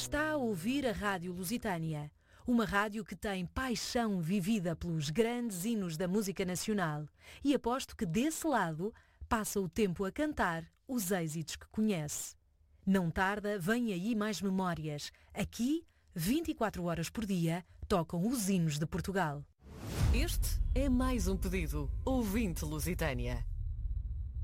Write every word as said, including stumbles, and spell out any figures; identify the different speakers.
Speaker 1: Está a ouvir a Rádio Lusitânia, uma rádio que tem paixão vivida pelos grandes hinos da música nacional, e aposto que desse lado passa o tempo a cantar os êxitos que conhece. Não tarda, vem aí mais memórias. Aqui, vinte e quatro horas por dia, tocam os hinos de Portugal.
Speaker 2: Este é mais um pedido. Ouvinte Lusitânia.